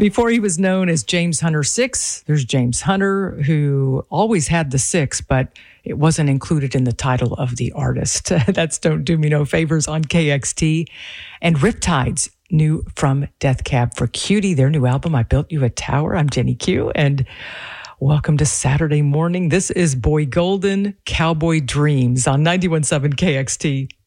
Before he was known as James Hunter 6, there's James Hunter, who always had the 6, but it wasn't included in the title of the artist. That's Don't Do Me No Favors on KXT. And Riptides, new from Death Cab for Cutie, their new album, I Built You a Tower. I'm Jenny Q, and welcome to Saturday morning. This is Boy Golden, Cowboy Dreams on 91.7 KXT.